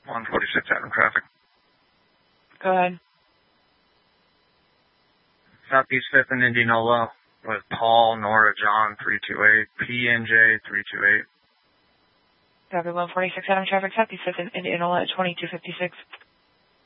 146 Adam traffic. Go ahead. Southeast 5th and Indianola with Paul, Nora, John, 328, PNJ, 328. Copy 146 Adam traffic, Southeast 5th and Indianola at 2256.